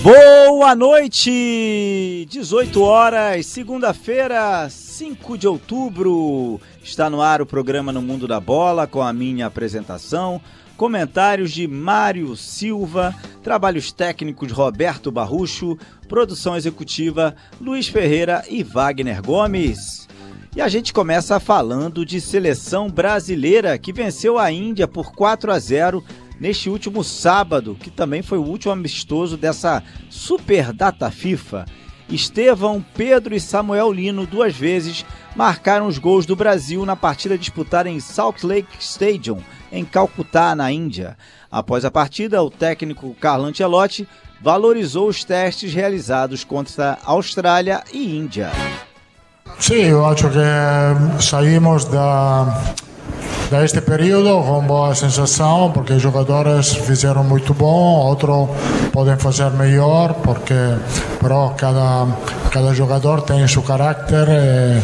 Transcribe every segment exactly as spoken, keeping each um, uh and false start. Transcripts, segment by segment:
Boa noite! dezoito horas, segunda-feira, cinco de outubro. Está no ar o programa No Mundo da Bola, com a minha apresentação, comentários de Mário Silva, trabalhos técnicos Roberto Barrucho, produção executiva Luiz Ferreira e Wagner Gomes. E a gente começa falando de seleção brasileira, que venceu a Índia por quatro a zero neste último sábado, que também foi o último amistoso dessa super data FIFA. Estevão, Pedro e Samuel Lino, duas vezes, marcaram os gols do Brasil na partida disputada em Salt Lake Stadium, em Calcutá, na Índia. Após a partida, o técnico Carlo Ancelotti valorizou os testes realizados contra a Austrália e Índia. Sim, eu acho que saímos da... deste período com boa sensação, porque os jogadores fizeram muito bom, outros podem fazer melhor, porque però cada, cada jogador tem seu caráter. E,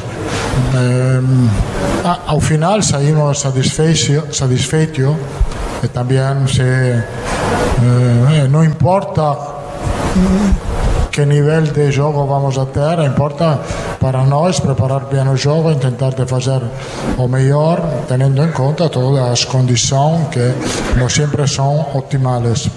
e, ao final saímos satisfeitos, satisfeitos e também se, e, não importa que nível de jogo vamos a ter, importa para nós preparar bem o jogo, tentar de fazer o melhor, tendo em conta todas as condições que não sempre são optimais.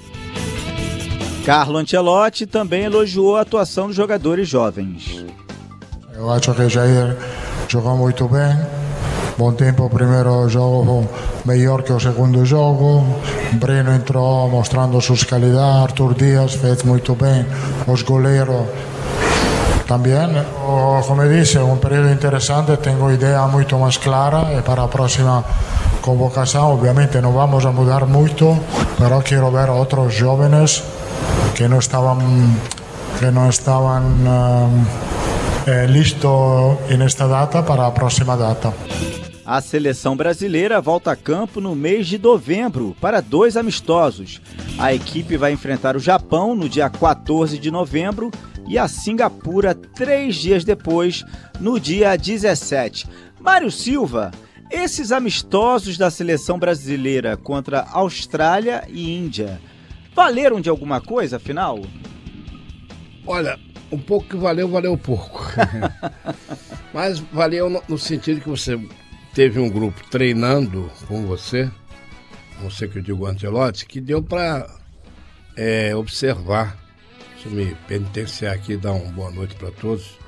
Carlo Ancelotti também elogiou a atuação dos jogadores jovens. Eu acho que Jair jogou muito bem. Bom tempo, o primeiro jogo melhor que o segundo jogo. Breno entrou mostrando suas qualidades. Arthur Dias fez muito bem. Os goleiros também. Como eu disse, é um período interessante. Tenho ideia muito mais clara. E para a próxima convocação, obviamente, não vamos a mudar muito. Mas quero ver outros jovens que não estavam, que não estavam uh, eh, listos nesta data para a próxima data. A seleção brasileira volta a campo no mês de novembro para dois amistosos. A equipe vai enfrentar o Japão no dia quatorze de novembro e a Singapura três dias depois, no dia dezessete. Mário Silva, esses amistosos da seleção brasileira contra Austrália e Índia valeram de alguma coisa, afinal? Olha, um pouco que valeu, valeu pouco. Mas valeu no, no sentido que você teve um grupo treinando com você, você que eu digo Ancelotti, que deu para é, observar. Deixa eu me penitenciar aqui e dar uma boa noite para todos.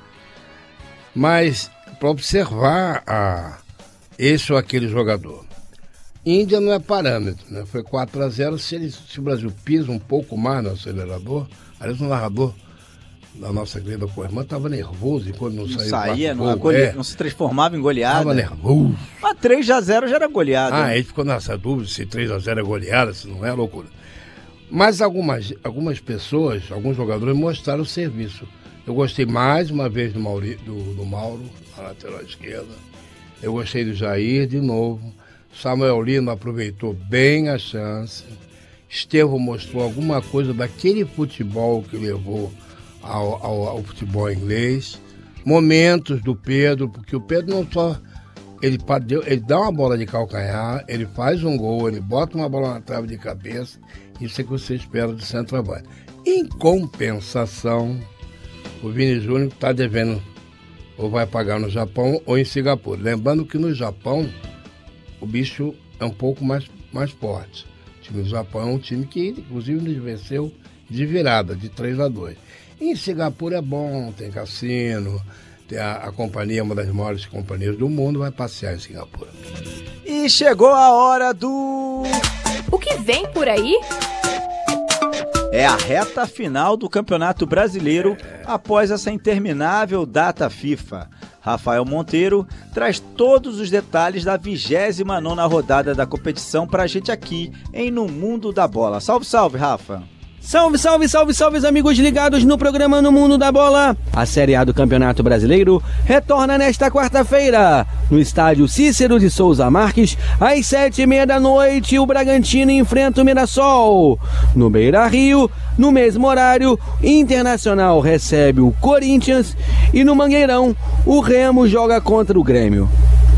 Mas para observar a, esse ou aquele jogador. Índia não é parâmetro, né? Foi quatro a zero. Se, ele, se o Brasil pisa um pouco mais no acelerador, aliás, o narrador da nossa querida co-irmã estava nervoso enquanto não, não saía. Saía, não, gole... é. não se transformava em goleada. Estava nervoso. Mas três a zero já era goleada. Ah, aí ficou nessa dúvida se três a zero é goleada, se não é, loucura. Mas algumas, algumas pessoas, alguns jogadores mostraram o serviço. Eu gostei mais uma vez do, Mauri, do, do Mauro, na lateral esquerda. Eu gostei do Jair de novo. Samuel Lino aproveitou bem a chance. Estevão mostrou alguma coisa daquele futebol que levou Ao, ao, ao futebol inglês. Momentos do Pedro, porque o Pedro não só ele, ele dá uma bola de calcanhar, ele faz um gol, ele bota uma bola na trave de cabeça. Isso é que você espera do centroavante. Em compensação, o Vini Júnior está devendo, ou vai pagar no Japão ou em Singapura. Lembrando que no Japão o bicho é um pouco mais, mais forte. O time do Japão é um time que inclusive nos venceu de virada, de três a dois. Em Singapura é bom, tem cassino, tem a, a companhia, uma das maiores companhias do mundo, vai passear em Singapura. E chegou a hora do... O que vem por aí? É a reta final do Campeonato Brasileiro é. após essa interminável data FIFA. Rafael Monteiro traz todos os detalhes da vigésima nona rodada da competição pra gente aqui em No Mundo da Bola. Salve, salve, Rafa! Salve, salve, salve, salve, os amigos ligados no programa No Mundo da Bola. A Série A do Campeonato Brasileiro retorna nesta quarta-feira, no estádio Cícero de Souza Marques, às sete e meia da noite, o Bragantino enfrenta o Mirassol. No Beira-Rio, no mesmo horário, Internacional recebe o Corinthians e no Mangueirão, o Remo joga contra o Grêmio.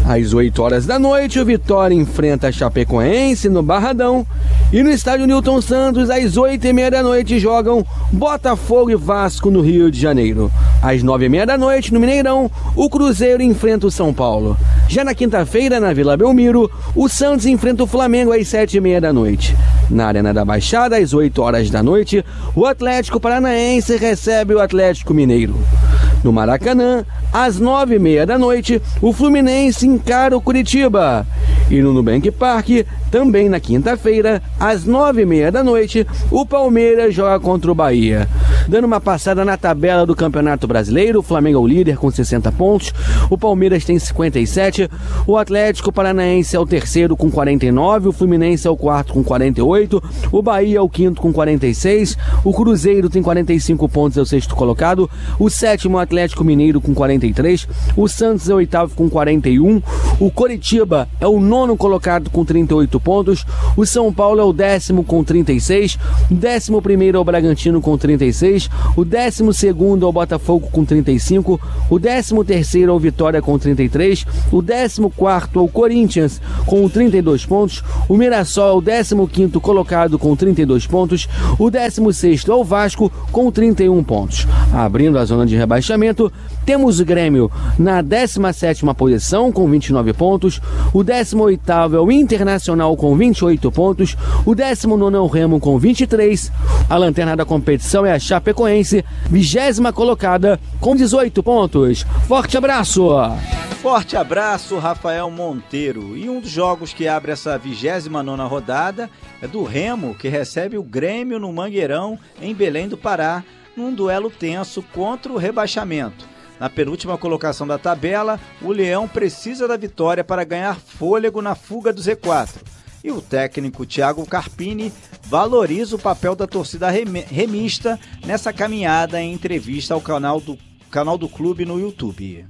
Às oito horas da noite, o Vitória enfrenta a Chapecoense no Barradão. E no estádio Newton Santos, às oito e meia da noite, jogam Botafogo e Vasco no Rio de Janeiro. Às nove e meia da noite, no Mineirão, o Cruzeiro enfrenta o São Paulo. Já na quinta-feira, na Vila Belmiro, o Santos enfrenta o Flamengo às sete e meia da noite. Na Arena da Baixada, às oito horas da noite, o Atlético Paranaense recebe o Atlético Mineiro. No Maracanã, às nove e meia da noite, o Fluminense encara o Curitiba. E no Nubank Park, também na quinta-feira, às nove e meia da noite, o Palmeiras joga contra o Bahia. Dando uma passada na tabela do Campeonato Brasileiro, o Flamengo é o líder com sessenta pontos, o Palmeiras tem cinquenta e sete, o Atlético Paranaense é o terceiro com quarenta e nove, o Fluminense é o quarto com quarenta e oito, o Bahia é o quinto com quarenta e seis, o Cruzeiro tem quarenta e cinco pontos, é o sexto colocado, o sétimo Atlético Mineiro com quarenta e três, o Santos é o oitavo com quarenta e um, o Coritiba é o nono colocado com trinta e oito pontos, o São Paulo é o décimo com trinta e seis, o décimo primeiro é o Bragantino com trinta e seis, o décimo segundo é o Botafogo com trinta e cinco, o décimo terceiro é o Vitória com trinta e três, o décimo quarto é o Corinthians com trinta e dois pontos, o Mirassol é o décimo quinto colocado com trinta e dois pontos, o décimo sexto é o Vasco com trinta e um pontos. Abrindo a zona de rebaixamento, temos o Grêmio na décima sétima posição com vinte e nove pontos, o décimo oitavo é o Internacional com vinte e oito pontos, o décimo nono é o Remo com vinte e três, a lanterna da competição é a Chapecoense, vigésima colocada com dezoito pontos. Forte abraço! Forte abraço, Rafael Monteiro. E um dos jogos que abre essa vigésima nona rodada é do Remo, que recebe o Grêmio no Mangueirão, em Belém do Pará, num duelo tenso contra o rebaixamento. Na penúltima colocação da tabela, o Leão precisa da vitória para ganhar fôlego na fuga do Z quatro. E o técnico Thiago Carpini valoriza o papel da torcida remista nessa caminhada, em entrevista ao canal do, canal do clube no YouTube.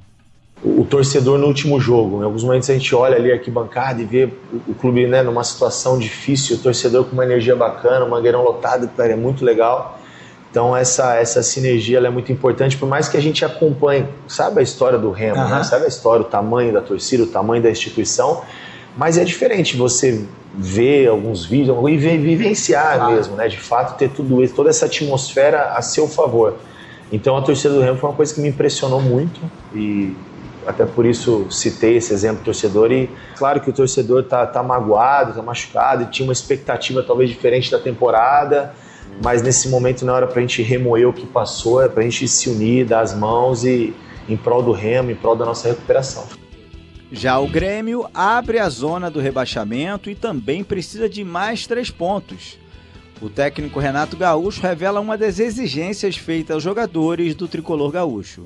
O torcedor no último jogo, em alguns momentos a gente olha ali a arquibancada e vê o, o clube, né, numa situação difícil, o torcedor com uma energia bacana, o Mangueirão lotado, é muito legal. Então essa, essa sinergia ela é muito importante, por mais que a gente acompanhe, sabe a história do Remo, uhum. né? Sabe a história, o tamanho da torcida, o tamanho da instituição, mas é diferente você ver alguns vídeos e vivenciar ah. mesmo, né? De fato ter tudo isso, toda essa atmosfera a seu favor. Então a torcida do Remo foi uma coisa que me impressionou muito e até por isso citei esse exemplo do torcedor. E claro que o torcedor tá, tá magoado, tá machucado e tinha uma expectativa talvez diferente da temporada, mas nesse momento não era pra gente remoer o que passou, é pra gente se unir, dar as mãos e em prol do Remo, em prol da nossa recuperação. Já o Grêmio abre a zona do rebaixamento e também precisa de mais três pontos. O técnico Renato Gaúcho revela uma das exigências feitas aos jogadores do tricolor gaúcho.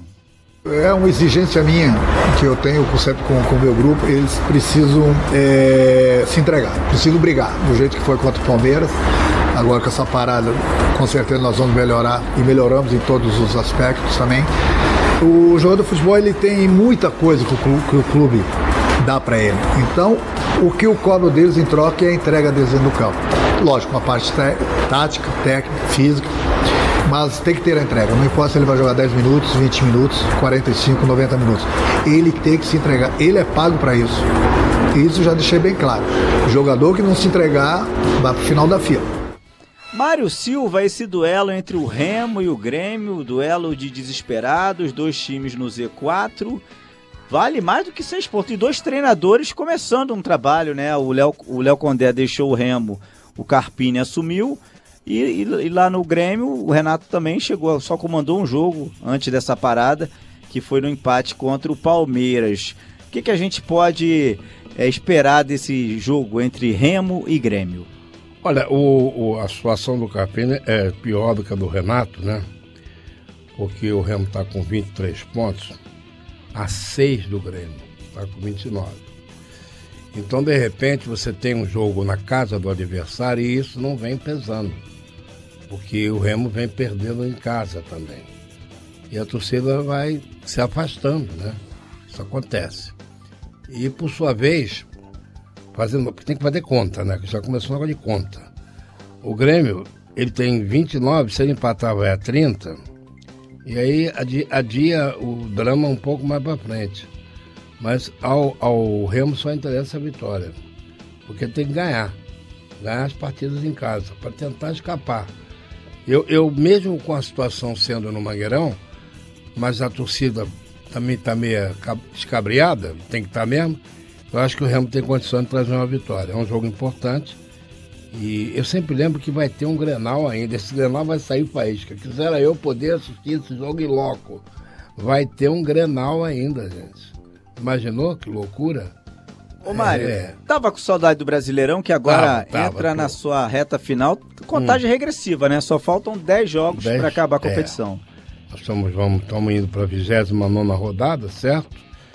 É uma exigência minha que eu tenho sempre com o meu grupo. Eles precisam é, se entregar, precisam brigar, do jeito que foi contra o Palmeiras. Agora com essa parada, com certeza nós vamos melhorar e melhoramos em todos os aspectos também. O jogador de futebol ele tem muita coisa que o clube, que o clube dá para ele. Então, o que eu cobro deles em troca é a entrega deles no campo. Lógico, uma parte té- tática, técnica, física, mas tem que ter a entrega. Não importa se ele vai jogar dez minutos, vinte minutos, quarenta e cinco, noventa minutos. Ele tem que se entregar. Ele é pago para isso. Isso já deixei bem claro. O jogador que não se entregar vai para o final da fila. Mário Silva, esse duelo entre o Remo e o Grêmio, o duelo de desesperados, dois times no Z quatro, vale mais do que seis pontos. E dois treinadores começando um trabalho, né? O Léo, o Léo Condé deixou o Remo, o Carpini assumiu, e, e, e lá no Grêmio o Renato também chegou, só comandou um jogo antes dessa parada, que foi no empate contra o Palmeiras. O que, que a gente pode é, esperar desse jogo entre Remo e Grêmio? Olha, o, o, a situação do Carpini é pior do que a do Renato, né? Porque o Remo está com vinte e três pontos, a seis do Grêmio, está com vinte e nove. Então, de repente, você tem um jogo na casa do adversário e isso não vem pesando, porque o Remo vem perdendo em casa também. E a torcida vai se afastando, né? Isso acontece. E, por sua vez, fazendo, tem que fazer conta, né? Que já começou agora de conta. O Grêmio, ele tem vinte e nove, se ele empatar vai a trinta, e aí adia, adia o drama um pouco mais para frente. Mas ao, ao Remo só interessa a vitória, porque tem que ganhar, ganhar as partidas em casa, para tentar escapar. Eu, eu, mesmo com a situação sendo no Mangueirão, mas a torcida também está meio escabriada, tem que estar mesmo, eu acho que o Remo tem condição de trazer uma vitória. É um jogo importante. E eu sempre lembro que vai ter um Grenal ainda. Esse Grenal vai sair faísca. Quisera eu poder assistir esse jogo em loco. Vai ter um Grenal ainda, gente. Imaginou que loucura? Ô Mário, é. tava com saudade do Brasileirão, que agora tava, tava, entra pô. na sua reta final. Contagem hum. regressiva, né? Só faltam dez jogos para acabar a competição. É. Nós estamos, vamos, estamos indo para a vigésima nona rodada, certo?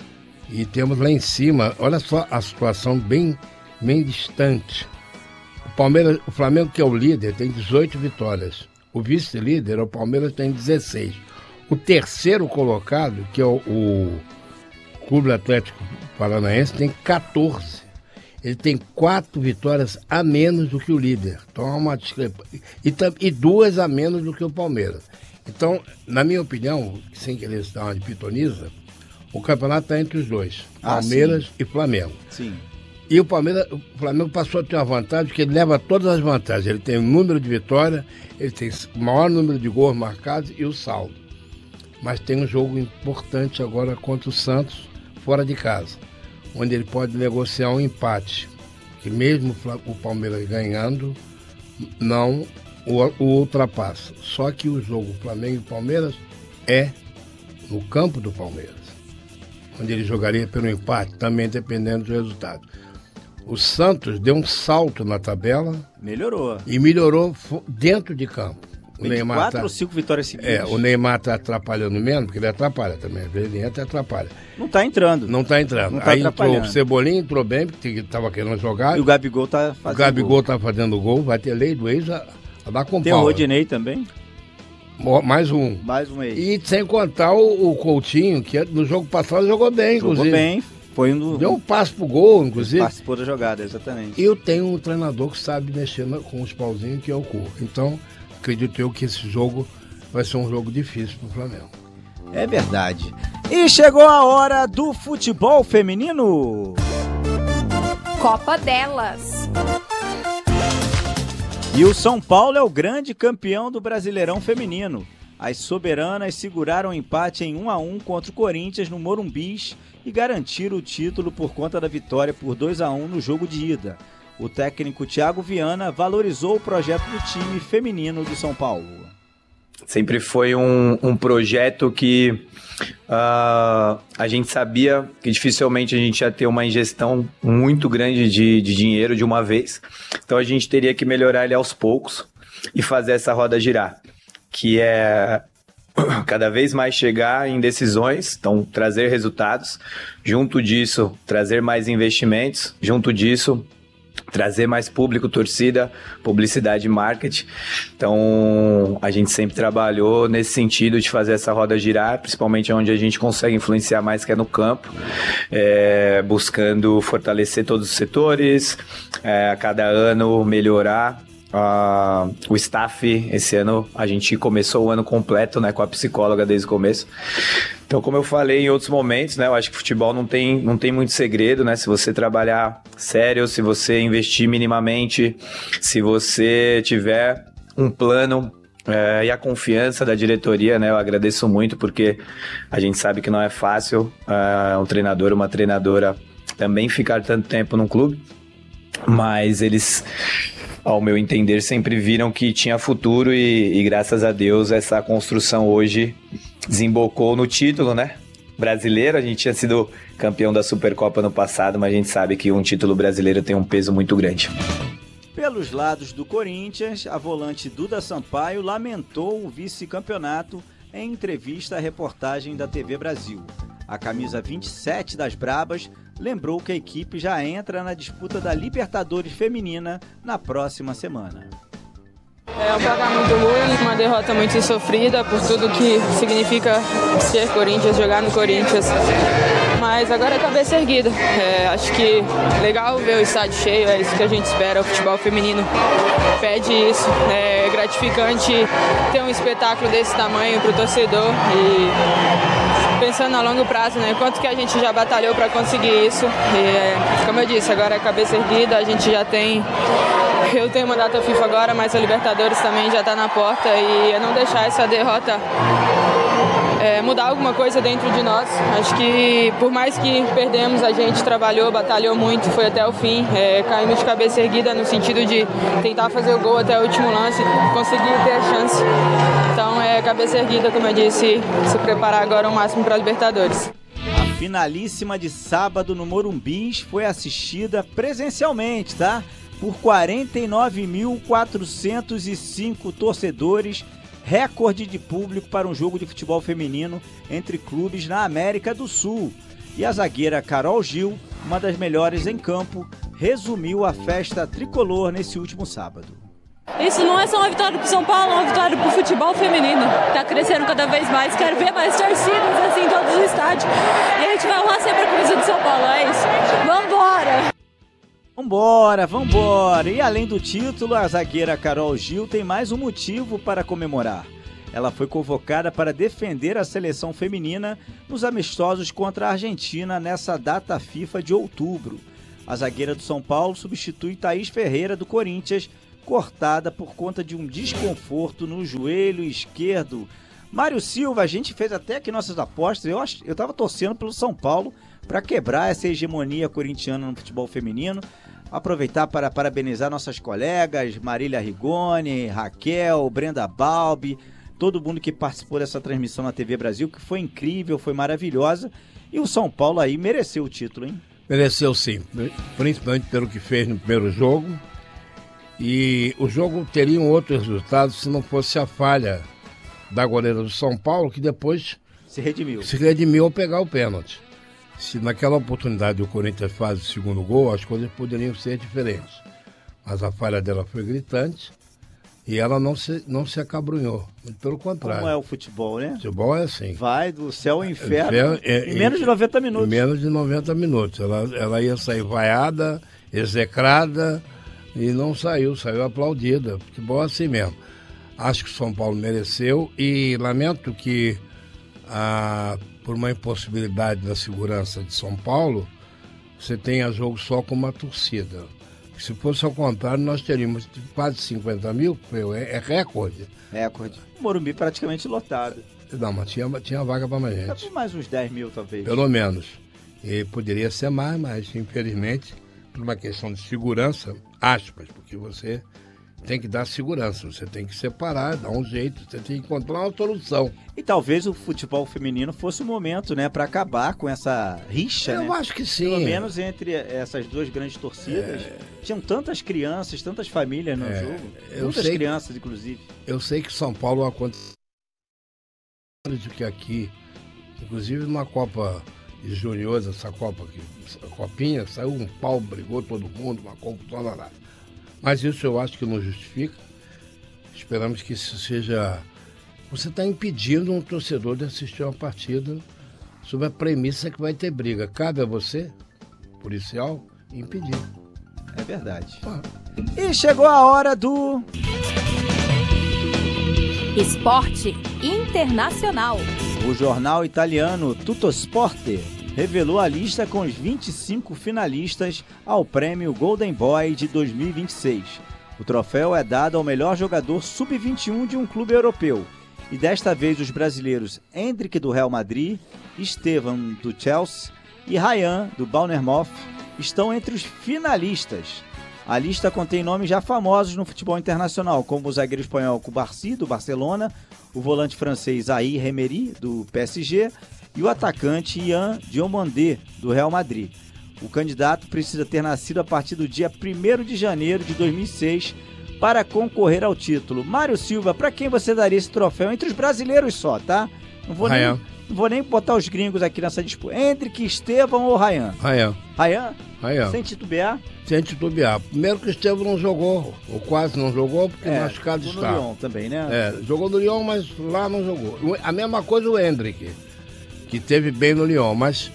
E temos lá em cima, olha só a situação bem, bem distante. O Palmeiras, o Flamengo, que é o líder, tem dezoito vitórias. O vice-líder, o Palmeiras, tem dezesseis. O terceiro colocado, que é o, o Clube Atlético Paranaense, tem catorze. Ele tem quatro vitórias a menos do que o líder. Então há uma discrepância. E, e duas a menos do que o Palmeiras. Então, na minha opinião, sem querer dar uma de pitoniza, o campeonato está entre os dois. Ah, Palmeiras sim. e Flamengo. Sim. E o Palmeiras, o Flamengo passou a ter uma vantagem, porque ele leva todas as vantagens. Ele tem o número de vitórias, ele tem o maior número de gols marcados e o saldo. Mas tem um jogo importante agora contra o Santos, fora de casa, onde ele pode negociar um empate, que mesmo o Palmeiras ganhando, não o, o ultrapassa. Só que o jogo Flamengo e Palmeiras é no campo do Palmeiras, onde ele jogaria pelo empate, também dependendo do resultado. O Santos deu um salto na tabela. Melhorou. E melhorou dentro de campo. O Neymar quatro tá, ou cinco vitórias seguidas. É, o Neymar está atrapalhando menos, porque ele atrapalha também. Às vezes ele entra e atrapalha. Não está entrando. Não está entrando. Não tá Aí entrou o Cebolinha, entrou bem, porque estava querendo jogar. E o Gabigol está fazendo O Gabigol está fazendo gol. Vai ter lei do ex a, a dar com Tem pau. Tem o Rodinei também? Mais um. Mais um ex. E sem contar o, o Coutinho, que no jogo passado jogou bem, jogou inclusive. Jogou bem. Foi um... Deu um passo pro gol, inclusive. Participou da jogada, exatamente. E eu tenho um treinador que sabe mexer com os pauzinhos, que é o Cuca. Então, acredito eu que esse jogo vai ser um jogo difícil pro Flamengo. É verdade. E chegou a hora do futebol feminino. Copa delas. E o São Paulo é o grande campeão do Brasileirão feminino. As soberanas seguraram o empate em um a um contra o Corinthians no Morumbis e garantiram o título por conta da vitória por dois a um no jogo de ida. O técnico Thiago Viana valorizou o projeto do time feminino do São Paulo. Sempre foi um, um projeto que uh, a gente sabia que dificilmente a gente ia ter uma ingestão muito grande de, de dinheiro de uma vez. Então a gente teria que melhorar ele aos poucos e fazer essa roda girar, que é cada vez mais chegar em decisões, então trazer resultados, junto disso trazer mais investimentos, junto disso trazer mais público, torcida, publicidade e marketing. Então a gente sempre trabalhou nesse sentido de fazer essa roda girar, principalmente onde a gente consegue influenciar mais, que é no campo, é, buscando fortalecer todos os setores, é, a cada ano melhorar Uh, o staff. Esse ano a gente começou o ano completo, né, com a psicóloga desde o começo. Então, como eu falei em outros momentos, né, eu acho que futebol não tem, não tem muito segredo, né? Se você trabalhar sério, se você investir minimamente, se você tiver um plano é, e a confiança da diretoria, né, eu agradeço muito, porque a gente sabe que não é fácil uh, um treinador, uma treinadora também ficar tanto tempo num clube, mas eles, ao meu entender, sempre viram que tinha futuro e, e graças a Deus essa construção hoje desembocou no título, né, brasileiro. A gente tinha sido campeão da Supercopa no passado, mas a gente sabe que um título brasileiro tem um peso muito grande. Pelos lados do Corinthians, a volante Duda Sampaio lamentou o vice-campeonato em entrevista à reportagem da T V Brasil. A camisa vinte e sete das Brabas lembrou que a equipe já entra na disputa da Libertadores Feminina na próxima semana. É um placar muito ruim, uma derrota muito sofrida por tudo que significa ser Corinthians, jogar no Corinthians. mas agora é cabeça erguida. É, acho que legal ver o estádio cheio, é isso que a gente espera. O futebol feminino pede isso. É gratificante ter um espetáculo desse tamanho para o torcedor e pensando a longo prazo, né? Quanto que a gente já batalhou para conseguir isso. E, é, como eu disse, agora é cabeça erguida, a gente já tem... Eu tenho uma data FIFA agora, mas a Libertadores também já está na porta e é não deixar essa derrota é, mudar alguma coisa dentro de nós. Acho que por mais que perdemos, a gente trabalhou, batalhou muito, foi até o fim, é, caímos de cabeça erguida no sentido de tentar fazer o gol até o último lance, conseguir ter a chance. Então é cabeça erguida, como eu disse, se preparar agora ao máximo para a Libertadores. A finalíssima de sábado no Morumbi foi assistida presencialmente, tá? Por quarenta e nove mil quatrocentos e cinco torcedores, recorde de público para um jogo de futebol feminino entre clubes na América do Sul. E a zagueira Carol Gil, uma das melhores em campo, resumiu a festa tricolor nesse último sábado. Isso não é só uma vitória para o São Paulo, é uma vitória para o futebol feminino. Está crescendo cada vez mais, quero ver mais torcidas assim em todos os estádios. E a gente vai honrar sempre a camisa do São Paulo, é isso. Vambora! Vambora, vambora! E além do título, a zagueira Carol Gil tem mais um motivo para comemorar. Ela foi convocada para defender a seleção feminina nos amistosos contra a Argentina nessa data FIFA de outubro. A zagueira do São Paulo substitui Thaís Ferreira do Corinthians, cortada por conta de um desconforto no joelho esquerdo. Mário Silva, a gente fez até aqui nossas apostas, eu ach... eu tava torcendo pelo São Paulo para quebrar essa hegemonia corintiana no futebol feminino. Aproveitar para parabenizar nossas colegas, Marília Rigoni, Raquel, Brenda Balbi, todo mundo que participou dessa transmissão na T V Brasil, que foi incrível, foi maravilhosa. E o São Paulo aí mereceu o título, hein? Mereceu sim, principalmente pelo que fez no primeiro jogo. E o jogo teria um outro resultado se não fosse a falha da goleira do São Paulo, que depois se redimiu, se redimiu ao pegar o pênalti. Se naquela oportunidade o Corinthians faz o segundo gol, as coisas poderiam ser diferentes. Mas a falha dela foi gritante e ela não se, não se acabrunhou. Pelo contrário. Como é o futebol, né? Futebol é assim. Vai do céu ao inferno, inferno é, em menos de noventa minutos. Em menos de noventa minutos. Ela, ela ia sair vaiada, execrada e não saiu, saiu aplaudida. Futebol é assim mesmo. Acho que o São Paulo mereceu e lamento que a... por uma impossibilidade da segurança de São Paulo, você tenha jogo só com uma torcida. Se fosse ao contrário, nós teríamos quase cinquenta mil, é recorde. Recorde. O Morumbi praticamente lotado. Não, mas tinha, tinha vaga para mais gente. Mais uns dez mil, talvez. Pelo menos. E poderia ser mais, mas infelizmente, por uma questão de segurança, aspas, porque você tem que dar segurança, você tem que separar, dar um jeito, você tem que encontrar uma solução. E talvez o futebol feminino fosse o momento, né, para acabar com essa rixa, Eu né? acho que sim. Pelo menos entre essas duas grandes torcidas. É... Tinham tantas crianças, tantas famílias no é... jogo. Eu Muitas sei crianças, que... inclusive. Eu sei que São Paulo aconteceu do que aqui, inclusive numa Copa de Juniores, essa Copa aqui, a Copinha, saiu um pau, brigou todo mundo, uma confusão danada. Mas isso eu acho que não justifica. Esperamos que isso seja... Você está impedindo um torcedor de assistir uma partida sob a premissa que vai ter briga. Cabe a você, policial, impedir. É verdade. Ah. E chegou a hora do... Esporte Internacional. O jornal italiano Tuttosport revelou a lista com os vinte e cinco finalistas ao prêmio Golden Boy de dois mil e vinte e seis. O troféu é dado ao melhor jogador sub vinte e um de um clube europeu. E desta vez os brasileiros Endrick, do Real Madrid, Estevam, do Chelsea e Ryan, do Bournemouth, estão entre os finalistas. A lista contém nomes já famosos no futebol internacional, como o zagueiro espanhol Cubarsí, do Barcelona, o volante francês Zaïre Emery, do P S G, e o atacante Ian Diomandé, do Real Madrid. O candidato precisa ter nascido a partir do dia primeiro de janeiro de dois mil e seis para concorrer ao título. Mário Silva, para quem você daria esse troféu? Entre os brasileiros só, tá? Não vou, nem, não vou nem botar os gringos aqui nessa disputa. Endrick, Estevam ou Ryan? Ryan. Ryan? Ryan. Sem titubear? Sem titubear. Primeiro que o Estevam não jogou, ou quase não jogou, porque é, machucado está. Jogou no Lyon também, né? É, jogou no Lyon, mas lá não jogou. A mesma coisa o Endrick, que teve bem no Lyon, mas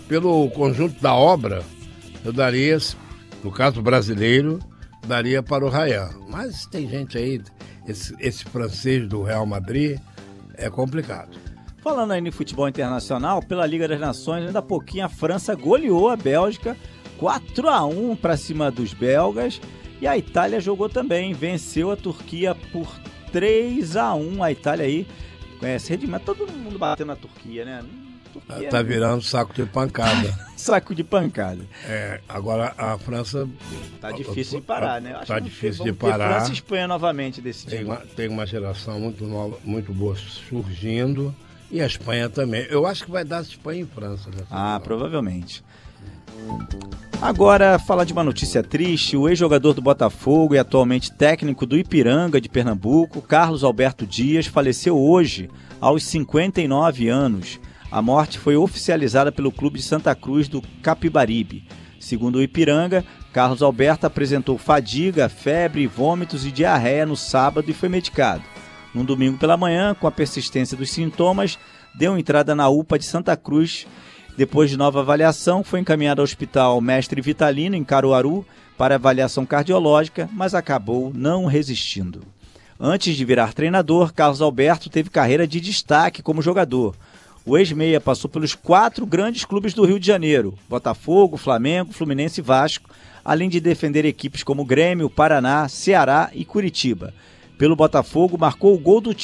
pelo conjunto da obra, eu daria, no caso brasileiro, daria para o Ryan. Mas tem gente aí, esse, esse francês do Real Madrid, é complicado. Falando aí no futebol internacional, pela Liga das Nações, ainda há pouquinho a França goleou a Bélgica quatro a um para cima dos belgas. E a Itália jogou também, venceu a Turquia por três a um. A Itália aí é, se redimiu, todo mundo batendo na Turquia, né? Turquia, tá virando saco de pancada. Saco de pancada. É, agora a França... Tá difícil de parar, né? Acho tá que difícil ter, de parar. França e Espanha novamente desse tem time. Uma, tem uma geração muito nova, muito boa surgindo. E a Espanha também. Eu acho que vai dar Espanha e França. Nessa ah, final. Provavelmente. Agora, falar de uma notícia triste. O ex-jogador do Botafogo e atualmente técnico do Ipiranga de Pernambuco, Carlos Alberto Dias, faleceu hoje, aos cinquenta e nove anos. A morte foi oficializada pelo clube de Santa Cruz do Capibaribe. Segundo o Ipiranga, Carlos Alberto apresentou fadiga, febre, vômitos e diarreia no sábado e foi medicado. No domingo pela manhã, com a persistência dos sintomas, deu entrada na U P A de Santa Cruz. Depois de nova avaliação, foi encaminhado ao Hospital Mestre Vitalino, em Caruaru, para avaliação cardiológica, mas acabou não resistindo. Antes de virar treinador, Carlos Alberto teve carreira de destaque como jogador. O ex-meia passou pelos quatro grandes clubes do Rio de Janeiro, Botafogo, Flamengo, Fluminense e Vasco, além de defender equipes como Grêmio, Paraná, Ceará e Curitiba. Pelo Botafogo, marcou o gol do